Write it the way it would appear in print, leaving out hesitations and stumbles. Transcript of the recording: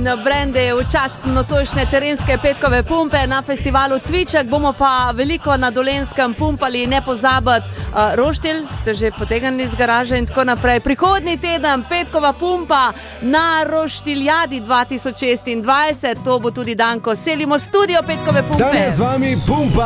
Brende v čast nocojšnje terenske petkove pumpe na festivalu Cviček. Bomo pa veliko na Dolenjskem pumpali, ne pozabiti roštilj, ste že potegnili iz garaže in tako naprej. Prihodnji teden petkova pumpa na Roštiljadi 2026, to bo tudi dan, ko selimo studio petkove pumpe. Danes z vami pumpa